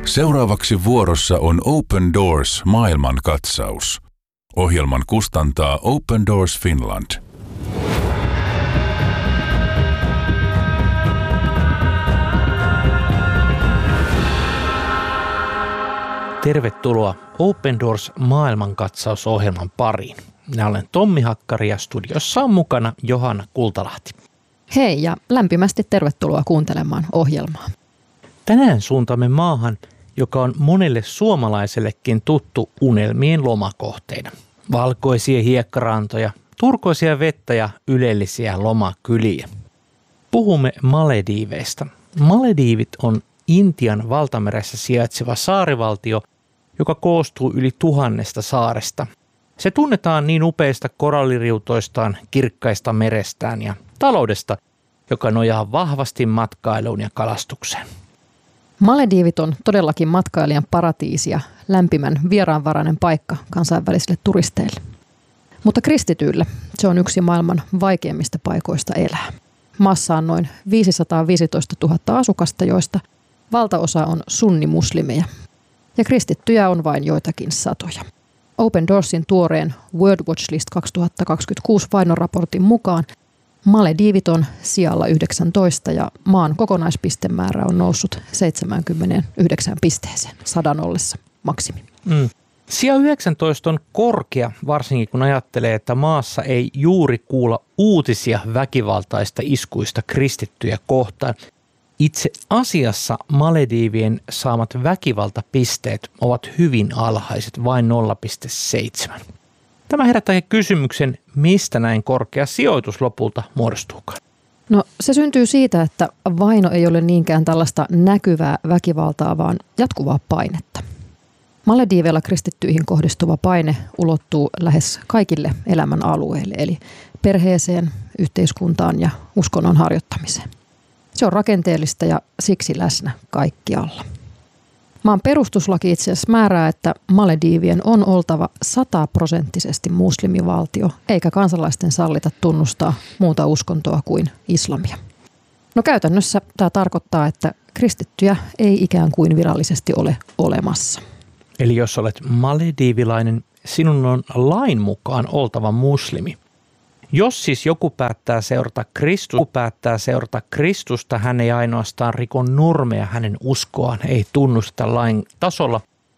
Seuraavaksi vuorossa on Open Doors maailmankatsaus. Ohjelman kustantaa Open Doors Finland. Tervetuloa Open Doors maailmankatsausohjelman pariin. Minä olen Tommi Hakkari ja studiossa on mukana Johanna Kultalahti. Hei ja lämpimästi tervetuloa kuuntelemaan ohjelmaa. Tänään suuntaamme maahan, joka on monelle suomalaisellekin tuttu unelmien lomakohteina. Valkoisia hiekkarantoja, turkoisia vettä ja ylellisiä lomakyliä. Puhumme Malediiveista. Malediivit on Intian valtameressä sijaitseva saarivaltio, joka koostuu yli 1000 saaresta. Se tunnetaan niin upeista koralliriutoistaan, kirkkaista merestään ja taloudesta, joka nojaa vahvasti matkailuun ja kalastukseen. Malediivit on todellakin matkailijan paratiisi ja lämpimän vieraanvarainen paikka kansainvälisille turisteille. Mutta kristityille se on yksi maailman vaikeimmista paikoista elää. Maassa on noin 515 000 asukasta, joista valtaosa on sunnimuslimeja. Ja kristittyjä on vain joitakin satoja. Open Doorsin tuoreen World Watch List 2026 vainoraportin mukaan Malediivit on sijalla 19 ja maan kokonaispistemäärä on noussut 79 pisteeseen 100 ollessa maksimi. Sija 19 on korkea, varsinkin kun ajattelee, että maassa ei juuri kuulla uutisia väkivaltaista iskuista kristittyjä kohtaan. Itse asiassa Malediivien saamat väkivaltapisteet ovat hyvin alhaiset, vain 0,7. Tämä herättää kysymyksen, mistä näin korkea sijoitus lopulta muodostuukaan. No se syntyy siitä, että vaino ei ole niinkään tällaista näkyvää väkivaltaa, vaan jatkuvaa painetta. Malediiveilla kristittyihin kohdistuva paine ulottuu lähes kaikille elämän alueille, eli perheeseen, yhteiskuntaan ja uskonnon harjoittamiseen. Se on rakenteellista ja siksi läsnä kaikkialla. Maan perustuslaki itse asiassa määrää, että Malediivien on oltava 100% muslimivaltio, eikä kansalaisten sallita tunnustaa muuta uskontoa kuin islamia. No käytännössä tämä tarkoittaa, että kristittyjä ei ikään kuin virallisesti ole olemassa. Eli jos olet malediivilainen, sinun on lain mukaan oltava muslimi. Jos siis joku päättää seurata Kristusta, hän ei ainoastaan riko normeja hänen uskoaan, ei tunnusteta lain tasolla,